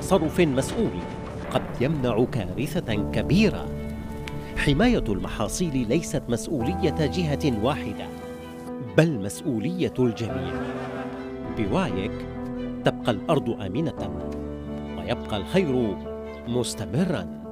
تصرف مسؤول قد يمنع كارثة كبيرة. حماية المحاصيل ليست مسؤولية جهة واحدة، بل مسؤولية الجميع. بوعيك تبقى الأرض آمنة ويبقى الخير مستمراً.